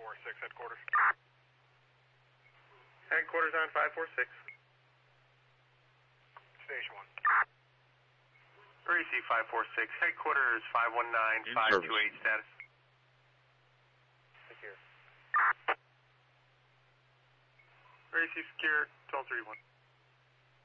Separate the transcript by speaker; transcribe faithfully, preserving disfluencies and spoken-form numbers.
Speaker 1: four six, headquarters.
Speaker 2: Headquarters on five four six.
Speaker 1: Station one.
Speaker 2: Receive five four six, headquarters five one nine, five two eight status.
Speaker 1: Secure.
Speaker 2: Receive secure, twelve three one.